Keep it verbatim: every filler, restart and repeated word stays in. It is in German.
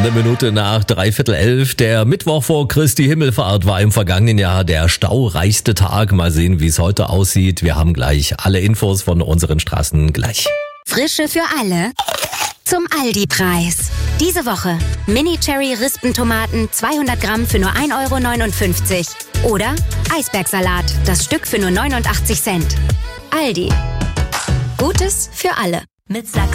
Eine Minute nach dreiviertel elf. Der Mittwoch vor Christi Himmelfahrt war im vergangenen Jahr der staureichste Tag. Mal sehen, wie es heute aussieht. Wir haben gleich alle Infos von unseren Straßen gleich. Frische für alle zum Aldi-Preis. Diese Woche Mini-Cherry-Rispentomaten zweihundert Gramm für nur ein Euro neunundfünfzig. Oder Eisbergsalat, das Stück für nur neunundachtzig Cent. Aldi. Gutes für alle. Mit Sachsen